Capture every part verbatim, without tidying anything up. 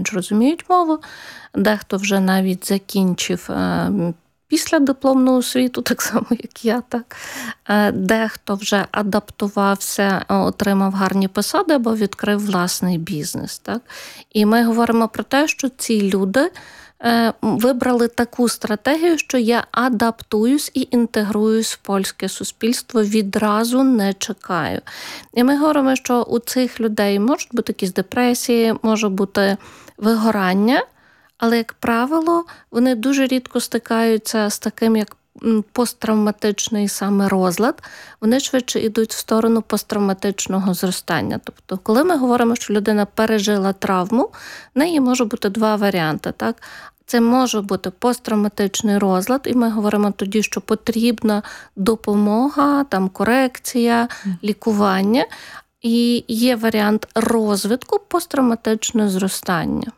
більш-менш розуміють мову, дехто вже навіть закінчив після дипломну освіту, так само, як я, так. Дехто вже адаптувався, отримав гарні посади або відкрив власний бізнес, так. І ми говоримо про те, що ці люди вибрали таку стратегію, що я адаптуюсь і інтегруюсь в польське суспільство, відразу не чекаю. І ми говоримо, що у цих людей можуть бути якісь депресії, може бути вигорання, але, як правило, вони дуже рідко стикаються з таким, як посттравматичний саме розлад, вони швидше йдуть в сторону посттравматичного зростання. Тобто, коли ми говоримо, що людина пережила травму, в неї може бути два варіанти. Так? Це може бути посттравматичний розлад, і ми говоримо тоді, що потрібна допомога, там, корекція, лікування. І є варіант розвитку посттравматичного зростання.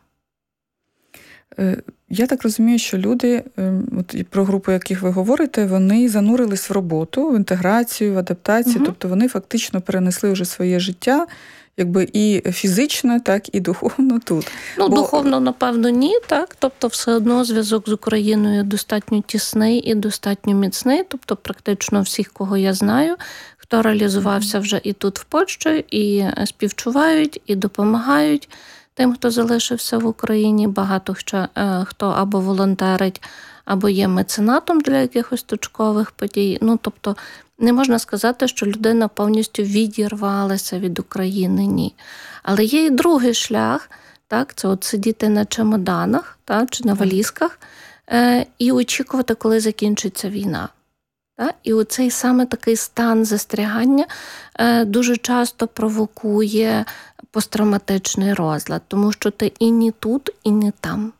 Я так розумію, що люди, от про групу, яких ви говорите, вони занурились в роботу, в інтеграцію, в адаптацію, угу. Тобто вони фактично перенесли вже своє життя, якби і фізично, так і духовно тут. Ну, Бо... духовно, напевно, ні, так. Тобто все одно зв'язок з Україною достатньо тісний і достатньо міцний. Тобто практично всіх, кого я знаю, хто реалізувався вже і тут в Польщі, і співчувають, і допомагають тим, хто залишився в Україні. Багато ще, хто або волонтерить, або є меценатом для якихось точкових подій. Ну, тобто, не можна сказати, що людина повністю відірвалася від України, ні. Але є і другий шлях, так, це от сидіти на чемоданах, так, чи на валізках, е, і очікувати, коли закінчиться війна. Так? І оцей саме такий стан застрягання е, дуже часто провокує посттравматичний розлад, тому що ти і не тут, і не там.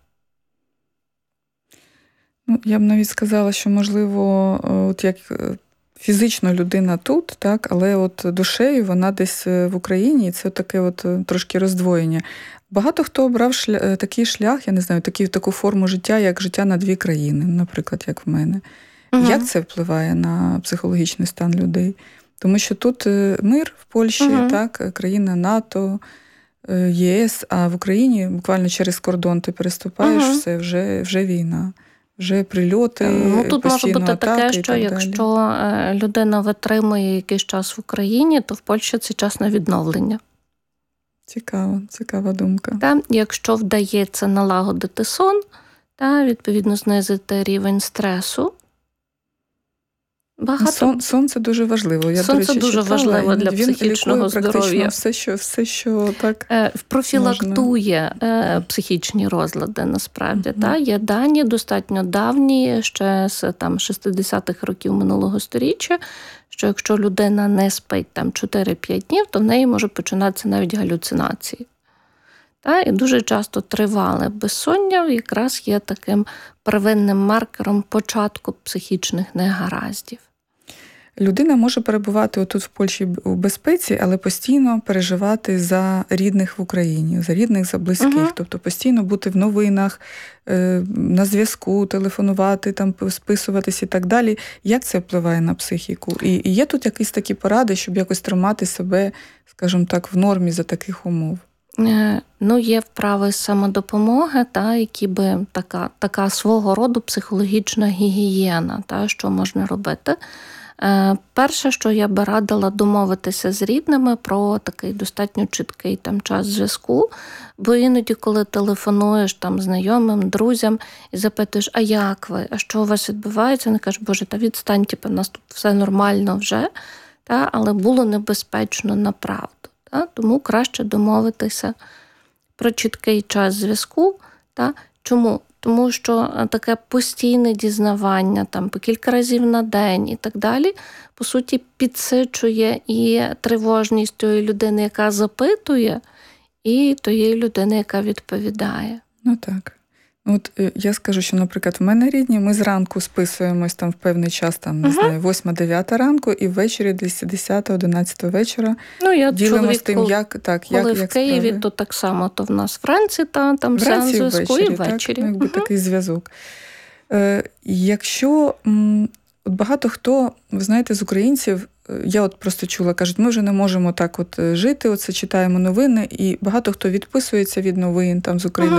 Ну, я б навіть сказала, що, можливо, от як фізично людина тут, так, але от душею вона десь в Україні, і це таке от трошки роздвоєння. Багато хто обрав шлях, такий шлях, я не знаю, такі, таку форму життя, як життя на дві країни, наприклад, як в мене. Угу. Як це впливає на психологічний стан людей? Тому що тут мир в Польщі, угу. так, країна НАТО, ЄС, а в Україні буквально через кордон ти переступаєш, угу. все, вже, вже війна. Вже прильоти, ну, тут може бути таке, що так якщо далі. людина витримує якийсь час в Україні, то в Польщі це час на відновлення. Цікаво, цікава думка. Та, якщо вдається налагодити сон, та, відповідно знизити рівень стресу, багато... Сон, сон це дуже важливо. Я, сон до речі, це дуже читала, важливо для він психічного здоров'я. Все, що, все, що так профілактує можна. Психічні розлади, насправді. Mm-hmm. Та? Є дані достатньо давні, ще з там, шістдесятих років минулого сторіччя, що якщо людина не спить там, чотири-п'ять днів, то в неї може починатися навіть галюцинації. Та? І дуже часто тривале безсоння якраз є таким первинним маркером початку психічних негараздів. Людина може перебувати отут в Польщі у безпеці, але постійно переживати за рідних в Україні, за рідних, за близьких. Угу. Тобто постійно бути в новинах, на зв'язку, телефонувати, там, списуватись і так далі. Як це впливає на психіку? І, і є тут якісь такі поради, щоб якось тримати себе, скажімо так, в нормі за таких умов? Ну, є вправи самодопомоги, та, які би така, така свого роду психологічна гігієна, та, що можна робити. Перше, що я би радила домовитися з рідними про такий достатньо чіткий там час зв'язку, бо іноді, коли телефонуєш там знайомим, друзям і запитуєш, а як ви, а що у вас відбувається, вони кажуть, боже, та відстань, типу, у нас тут все нормально вже, та, але було небезпечно направду. Та, тому краще домовитися про чіткий час зв'язку. Та. Чому? Тому що таке постійне дізнавання там, по кілька разів на день і так далі, по суті, підсичує і тривожність тої людини, яка запитує, і тієї людини, яка відповідає. Ну так. От я скажу, що, наприклад, в мене рідні, ми зранку списуємось там в певний час, там, не uh-huh. знаю, восьма-дев'ята ранку, і ввечері десь десята-одинадцята вечора ну, я ділимо з тим, як, так, коли як, в як Києві, справи. То так само, то в нас вранці, та, там сеанс зв'язку і ввечері. Так, якби uh-huh. такий зв'язок. Е, якщо м, от багато хто, ви знаєте, з українців, я от просто чула, кажуть, ми вже не можемо так от жити, оце читаємо новини, і багато хто відписується від новин там з України.